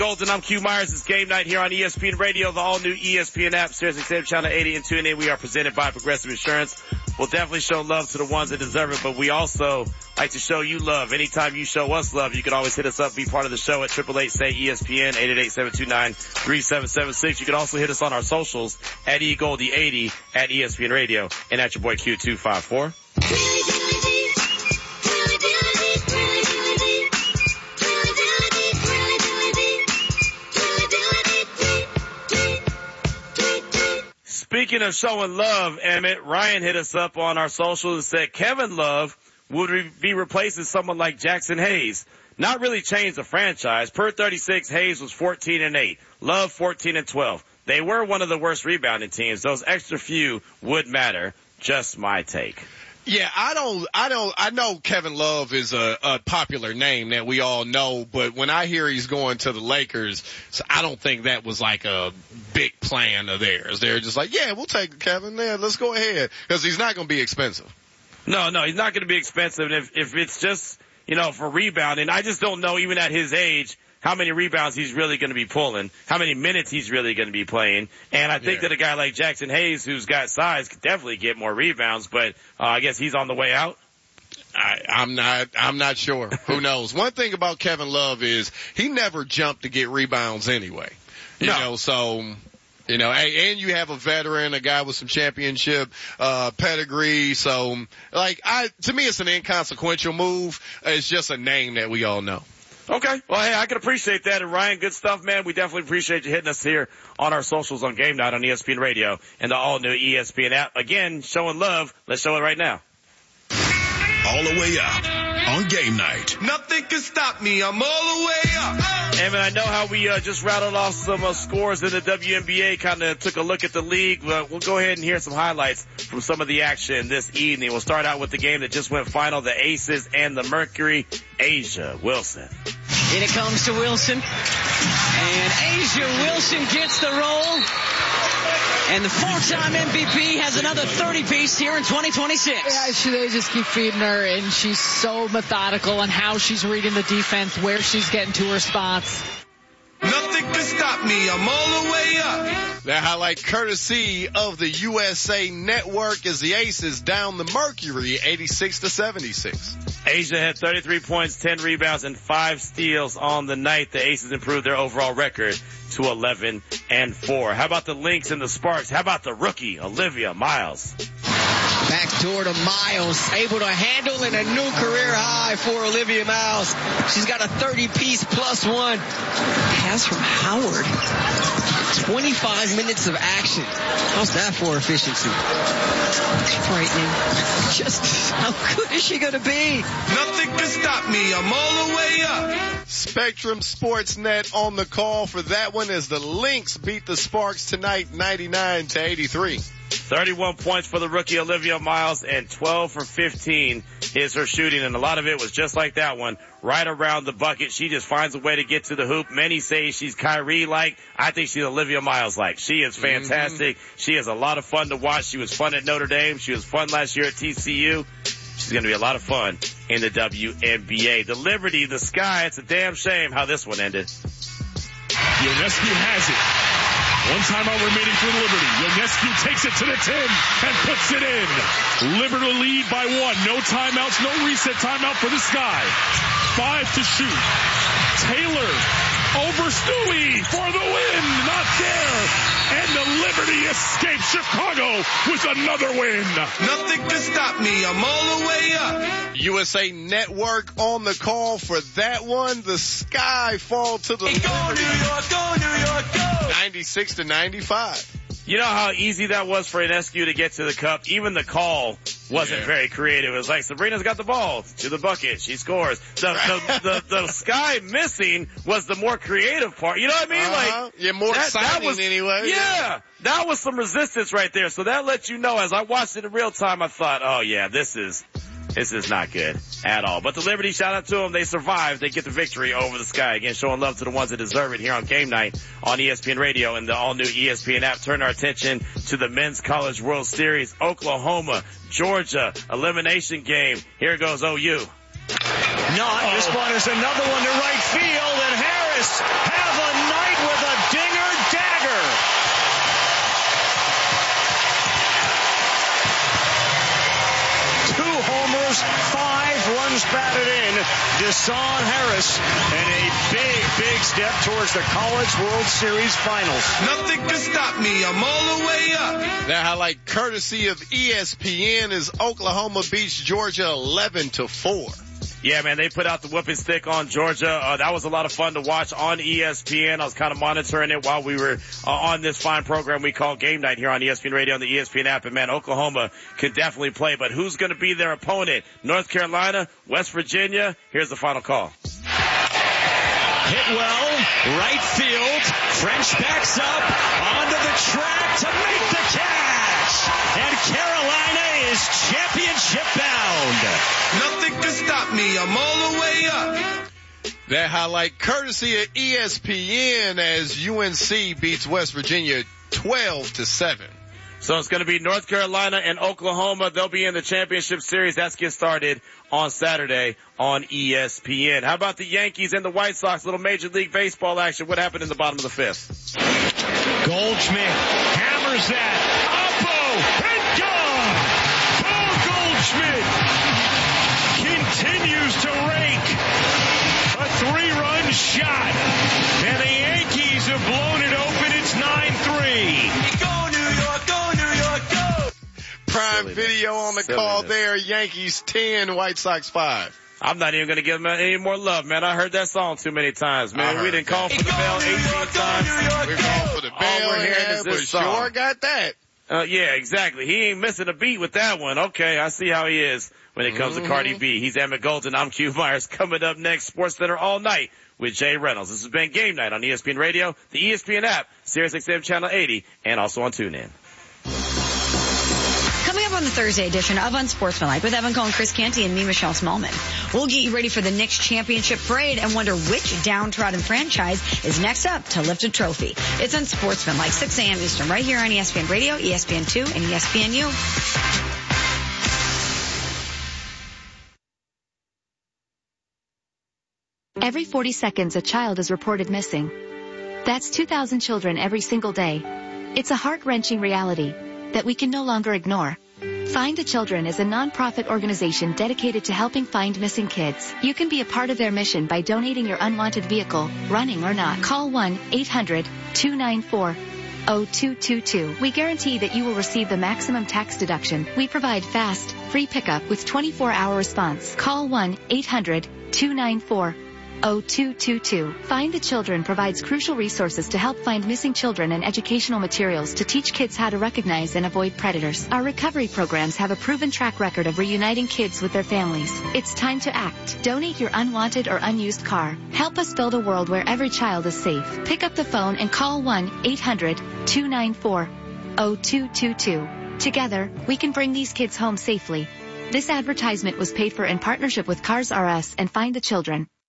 Golden, I'm Q Myers. It's game night here on ESPN Radio, the all-new ESPN app, SiriusXM Channel 80 and tune in. We are presented by Progressive Insurance. We'll definitely show love to the ones that deserve it, but we also like to show you love. Anytime you show us love, you can always hit us up, be part of the show at 888-SAY-ESPN, 888-729-3776. You can also hit us on our socials at eGoldie80, at ESPN Radio, and at your boy Q254. Speaking of showing love, Emmett, Ryan hit us up on our socials and said Kevin Love would be replacing someone like Jackson Hayes. Not really change the franchise. Per 36, Hayes was 14-8. Love 14-12. They were one of the worst rebounding teams. Those extra few would matter. Just my take. Yeah, I know Kevin Love is a popular name that we all know, but when I hear he's going to the Lakers, so I don't think that was like a big plan of theirs. They're just like, yeah, we'll take Kevin. Yeah, let's go ahead. Because he's not going to be expensive. No, he's not going to be expensive. And if it's just, for rebounding, I just don't know, even at his age, how many rebounds he's really going to be pulling, how many minutes he's really going to be playing. And I think that a guy like Jackson Hayes, who's got size, could definitely get more rebounds, but I guess he's on the way out. I'm not sure. Who knows? One thing about Kevin Love is he never jumped to get rebounds anyway. You know, and you have a veteran, a guy with some championship pedigree. So, to me, it's an inconsequential move. It's just a name that we all know. Okay. Well, hey, I can appreciate that. And Ryan, good stuff, man. We definitely appreciate you hitting us here on our socials on Game Night on ESPN Radio and the all-new ESPN app. Again, showing love. Let's show it right now. All the way up on Game Night. Nothing can stop me. I'm all the way up. And I know how we just rattled off some scores in the WNBA, kind of took a look at the league, but we'll go ahead and hear some highlights from some of the action this evening. We'll start out with the game that just went final, the Aces and the Mercury. A'ja Wilson. In it comes to Wilson. And A'ja Wilson gets the roll. And the four-time MVP has another 30-piece here in 2026. Yeah, they just keep feeding her, and she's so methodical on how she's reading the defense, where she's getting to her spots. Nothing can stop me. I'm all the way up. That highlight courtesy of the USA Network as the Aces down the Mercury 86-76. A'ja had 33 points, 10 rebounds, and 5 steals on the night. The Aces improved their overall record to 11-4. How about the Lynx and the Sparks? How about the rookie, Olivia Miles? Backdoor to Miles, able to handle in a new career high for Olivia Miles. She's got a 30-piece plus one. Pass from Howard. 25 minutes of action. How's that for efficiency? It's frightening. Just how good is she going to be? Nothing can stop me. I'm all the way up. Spectrum Sportsnet on the call for that one as the Lynx beat the Sparks tonight 99-83. 31 points for the rookie Olivia Miles, and 12 for 15 is her shooting, and a lot of it was just like that one, right around the bucket. She just finds a way to get to the hoop. Many say she's Kyrie-like. I think she's Olivia Miles-like. She is fantastic. She is a lot of fun to watch. She was fun at Notre Dame. She was fun last year at TCU. She's going to be a lot of fun in the WNBA. The Liberty, the Sky, it's a damn shame how this one ended. Ionescu has it. One timeout remaining for Liberty. Ionescu takes it to the 10 and puts it in. Liberty lead by 1. No timeouts, no reset timeout for the Sky. 5 to shoot. Taylor over Stewie for the win. Not there. And the Liberty escapes Chicago with another win. Nothing can stop me. I'm all the way up. USA Network on the call for that one. The Sky fall to the Go New York, go New York, go. 96-95. You know how easy that was for Ionescu to get to the cup? Even the call wasn't very creative. It was like, Sabrina's got the ball to the bucket. She scores. The Sky missing was the more creative part. You know what I mean? More exciting anyway. Yeah. That was some resistance right there. So that lets you know, as I watched it in real time, I thought, oh yeah, this is not good at all. But the Liberty, shout out to them. They survived. They get the victory over the Sky. Again, showing love to the ones that deserve it here on Game Night on ESPN Radio and the all-new ESPN app. Turn our attention to the Men's College World Series. Oklahoma, Georgia, elimination game. Here goes OU. This one is another one to right field, and Harris have just batted in Deshaun Harris, and a big step towards the College World Series Finals. Nothing can stop me. I'm all the way up. That highlight courtesy of ESPN is Oklahoma beats Georgia 11-4. Yeah, man, they put out the whooping stick on Georgia. That was a lot of fun to watch on ESPN. I was kind of monitoring it while we were on this fine program we call Game Night here on ESPN Radio and the ESPN app. And man, Oklahoma could definitely play, but who's going to be their opponent? North Carolina, West Virginia? Here's the final call. Hit well, right field. French backs up onto the track to make the catch. And Carolina is championship bound. Nothing can stop me. I'm all the way up. That highlight courtesy of ESPN as UNC beats West Virginia 12-7. So it's going to be North Carolina and Oklahoma. They'll be in the championship series. That's get started on Saturday on ESPN. How about the Yankees and the White Sox? Little Major League Baseball action. What happened in the bottom of the fifth? Goldschmidt hammers that. Oppo and gone. Paul Goldschmidt continues to rake. A 3-run shot. And the Yankees have blown it open. It's 9-3. Prime Video on the call there. Yankees 10, White Sox 5. I'm not even going to give them any more love, man. I heard that song too many times, man. We didn't call for the bell 18 times. We're calling for the bell. All we're hearing is this song. Sure got that. Yeah, exactly. He ain't missing a beat with that one. Okay, I see how he is when it comes to Cardi B. He's Emmett Golden. I'm Q Myers. Coming up next, Sports Center all night with Jay Reynolds. This has been Game Night on ESPN Radio, the ESPN app, SiriusXM Channel 80, and also on TuneIn. Coming up on the Thursday edition of Unsportsmanlike with Evan Cohen, Chris Canty, and me, Michelle Smallman. We'll get you ready for the Knicks championship parade and wonder which downtrodden franchise is next up to lift a trophy. It's Unsportsmanlike, 6 a.m. Eastern, right here on ESPN Radio, ESPN2, and ESPNU. Every 40 seconds, a child is reported missing. That's 2,000 children every single day. It's a heart-wrenching reality that we can no longer ignore. Find the Children is a non-profit organization dedicated to helping find missing kids. You can be a part of their mission by donating your unwanted vehicle, running or not. Call 1-800-294-0222. We guarantee that you will receive the maximum tax deduction. We provide fast, free pickup with 24-hour response. Call 1-800-294-0222. Find the Children provides crucial resources to help find missing children and educational materials to teach kids how to recognize and avoid predators. Our recovery programs have a proven track record of reuniting kids with their families. It's time to act. Donate your unwanted or unused car. Help us build a world where every child is safe. Pick up the phone and call 1-800-294-0222. Together, we can bring these kids home safely. This advertisement was paid for in partnership with Cars R Us and Find the Children.